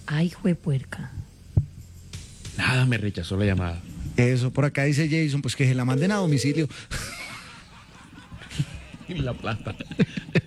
Ay, juepuerca. Nada, me rechazó la llamada. Eso, por acá dice Jason, pues que se la manden a domicilio. Y la plata.